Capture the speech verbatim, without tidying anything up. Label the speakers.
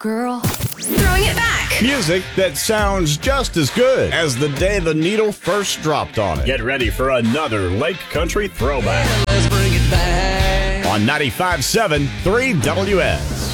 Speaker 1: girl. Throwing it back.
Speaker 2: Music that sounds just as good as the day the needle first dropped on it.
Speaker 3: Get ready for another Lake Country throwback.
Speaker 4: Let's bring it back.
Speaker 2: On ninety-five point seven, three W S.